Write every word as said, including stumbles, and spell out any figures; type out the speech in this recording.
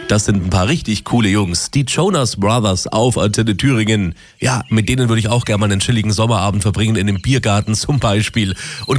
Das sind ein paar richtig coole Jungs. Die Jonas Brothers auf Antenne Thüringen. Ja, mit denen würde ich auch gerne mal einen chilligen Sommerabend verbringen, in einem Biergarten zum Beispiel. Und